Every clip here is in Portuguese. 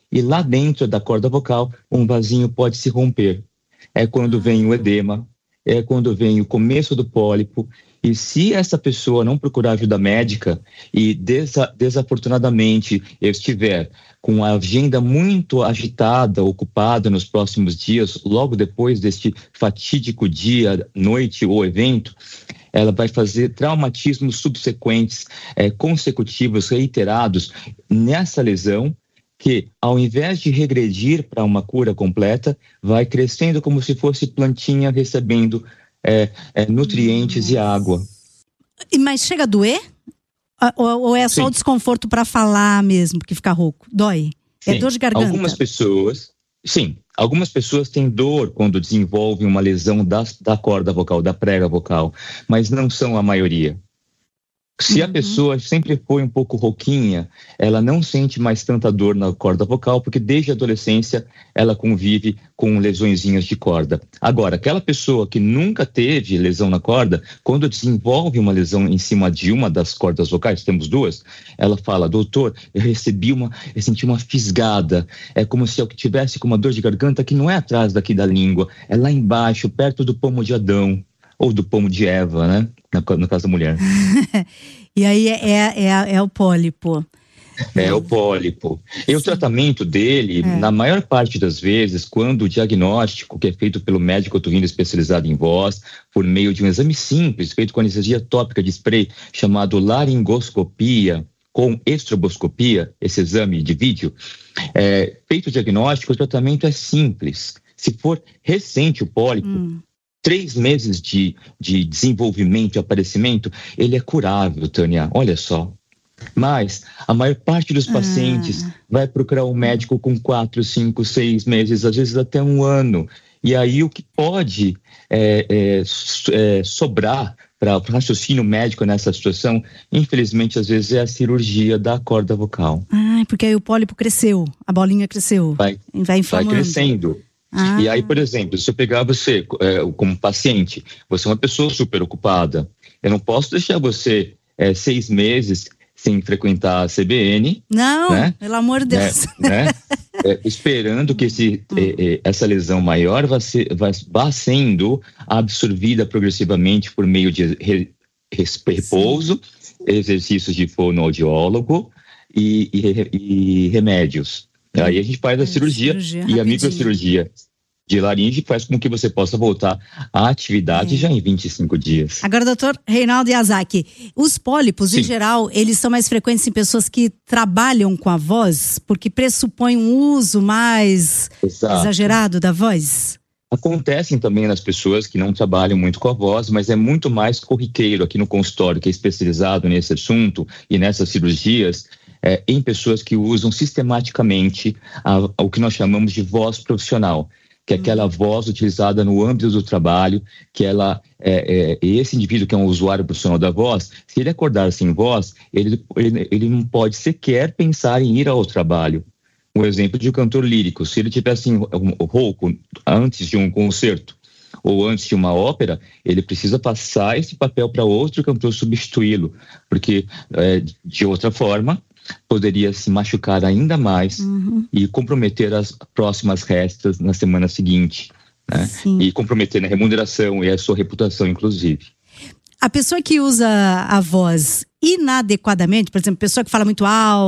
e lá dentro da corda vocal um vasinho pode se romper. É quando vem o edema, é quando vem o começo do pólipo. E se essa pessoa não procurar ajuda médica e desafortunadamente eu estiver com a agenda muito agitada, ocupada nos próximos dias, logo depois deste fatídico dia, noite ou evento, ela vai fazer traumatismos subsequentes, consecutivos, reiterados nessa lesão, que ao invés de regredir para uma cura completa, vai crescendo como se fosse plantinha recebendo nutrientes e água. Mas chega a doer? Ou é só o desconforto para falar mesmo, que fica rouco? Dói? Sim. É dor de garganta? Algumas pessoas têm dor quando desenvolvem uma lesão da corda vocal, da prega vocal, mas não são a maioria. Se a pessoa sempre foi um pouco rouquinha, ela não sente mais tanta dor na corda vocal, porque desde a adolescência ela convive com lesõezinhas de corda. Agora, aquela pessoa que nunca teve lesão na corda, quando desenvolve uma lesão em cima de uma das cordas vocais, temos duas, ela fala: doutor, eu senti uma fisgada, é como se eu tivesse com uma dor de garganta que não é atrás daqui da língua, é lá embaixo, perto do pomo de Adão, ou do pomo de Eva, né? No caso da mulher. E aí é o pólipo. É o pólipo. E o tratamento dele, na maior parte das vezes, quando o diagnóstico, que é feito pelo médico otorrino especializado em voz, por meio de um exame simples, feito com anestesia tópica de spray, chamado laringoscopia, com estroboscopia, esse exame de vídeo, feito o diagnóstico, o tratamento é simples. Se for recente o pólipo, 3 meses de desenvolvimento e aparecimento, ele é curável, Tânia, olha só. Mas a maior parte dos pacientes vai procurar um médico com 4, 5, 6 meses, às vezes até 1 ano. E aí o que pode sobrar para o raciocínio médico nessa situação, infelizmente, às vezes é a cirurgia da corda vocal. Porque aí o pólipo cresceu, a bolinha cresceu, vai inflamando. Vai crescendo. E aí, por exemplo, se eu pegar você como paciente, você é uma pessoa super ocupada, eu não posso deixar você 6 meses sem frequentar a CBN. Não, né? Pelo amor de Deus. Esperando que essa lesão maior vá sendo absorvida progressivamente por meio de repouso, exercícios de fonoaudiólogo e remédios. Aí a gente faz a cirurgia e a microcirurgia de laringe faz com que você possa voltar à atividade já em 25 dias. Agora, doutor Reinaldo Yazaki, os pólipos, em geral, eles são mais frequentes em pessoas que trabalham com a voz, porque pressupõem um uso mais exagerado da voz? Acontecem também nas pessoas que não trabalham muito com a voz, mas é muito mais corriqueiro aqui no consultório, que é especializado nesse assunto e nessas cirurgias, em pessoas que usam sistematicamente o que nós chamamos de voz profissional, que é aquela voz utilizada no âmbito do trabalho, que esse indivíduo que é um usuário profissional da voz, se ele acordar sem voz, ele não pode sequer pensar em ir ao trabalho. Um exemplo de um cantor lírico, se ele tivesse rouco antes de um concerto ou antes de uma ópera, ele precisa passar esse papel para outro cantor substituí-lo, porque de outra forma poderia se machucar ainda mais e comprometer as próximas restas na semana seguinte, né? E comprometer a remuneração e a sua reputação, inclusive. A pessoa que usa a voz inadequadamente, por exemplo, pessoa que fala muito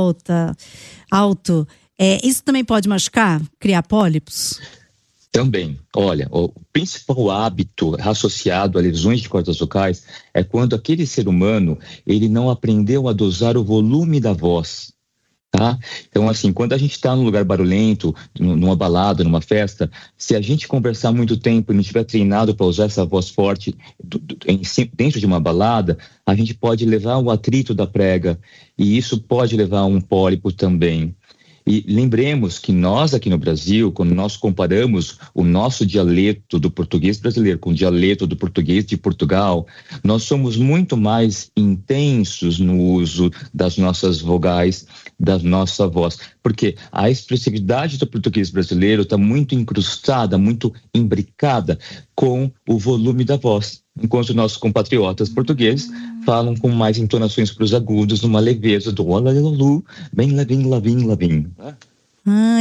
alto, isso também pode machucar, criar pólipos? Também. Olha, o principal hábito associado a lesões de cordas vocais é quando aquele ser humano, ele não aprendeu a dosar o volume da voz, tá? Então, assim, quando a gente está num lugar barulhento, numa balada, numa festa, se a gente conversar muito tempo e não estiver treinado para usar essa voz forte dentro de uma balada, a gente pode levar o atrito da prega e isso pode levar a um pólipo também. E lembremos que nós aqui no Brasil, quando nós comparamos o nosso dialeto do português brasileiro com o dialeto do português de Portugal, nós somos muito mais intensos no uso das nossas vogais, da nossa voz, porque a expressividade do português brasileiro está muito incrustada, muito imbricada com o volume da voz, enquanto nossos compatriotas portugueses falam com mais entonações para os agudos, numa leveza do olalalu, bem lavim, lavim, lavim.